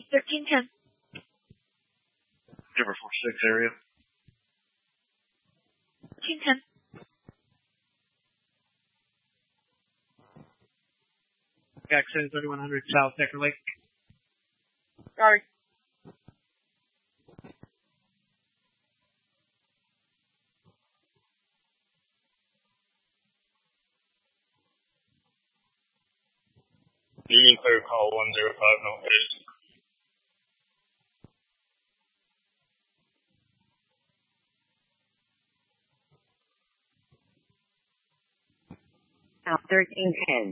1310. Denver 46 area. 1310. Jackson 3100 South Decker Lake. Sorry. Union Clear call 105 Northwest. South 1310.